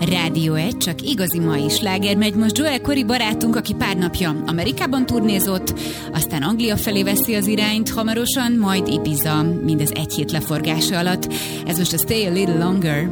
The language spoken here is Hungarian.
Rádió 1, csak igazi mai sláger megy most Joel Corry barátunk, aki pár napja Amerikában turnézott, aztán Anglia felé veszi az irányt hamarosan, majd Ibiza, mindez egy hét leforgása alatt. Ez most a Stay a Little Longer.